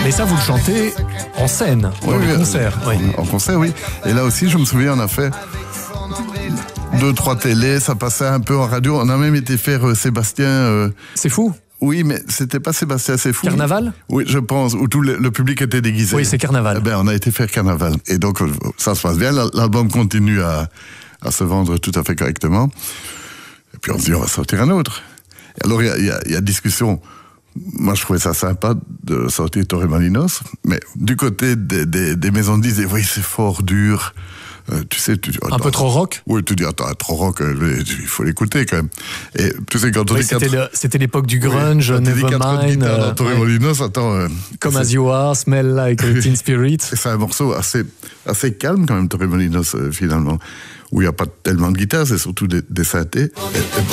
Et ça, vous le chantez en scène, ou en concert. Oui. En concert, oui. Et là aussi, je me souviens, on a fait 2-3 télés, ça passait un peu en radio. On a même été faire Sébastien... C'est fou. Oui, mais c'était pas Sébastien, c'est fou. Carnaval ? Oui, je pense, où tout le public était déguisé. Oui, c'est Carnaval. Eh ben, on a été faire Carnaval. Et donc, ça se passe bien. L'album continue à se vendre tout à fait correctement. Et puis, on se dit, on va sortir un autre. Et alors, il y a discussion. Moi, je trouvais ça sympa de sortir Torremolinos. Mais du côté des maisons de disques, oui, c'est fort dur. Tu sais, un peu trop rock. Oui, tu dis, attends, trop rock, il faut l'écouter quand même. Et tu sais, quand on dit c'était l'époque du grunge, Nevermind. Comme As You Are, Smell Like Teen Spirit. C'est un morceau assez calme quand même, Torremolinos, finalement, où il n'y a pas tellement de guitare, c'est surtout des synthés.